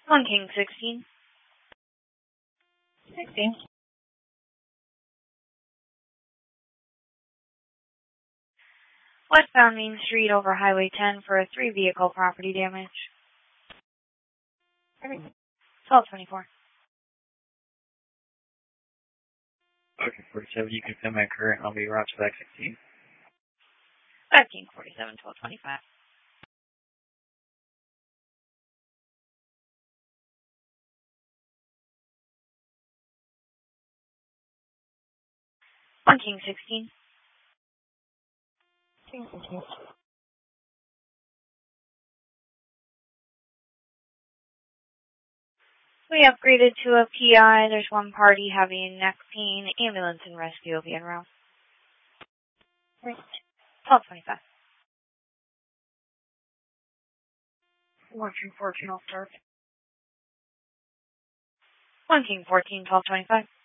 1 King 16. 16. Westbound Main Street over Highway 10 for a 3-vehicle property damage. 1224. Okay, 47, you can send my current, I'll be around to back 16. 5 King 47, 1225. One King 16. King 16. We upgraded to a PI. There's one party having neck pain. Ambulance and rescue will be en route. 1225. 1 King 14, I'll start. 1 King 14, 1225.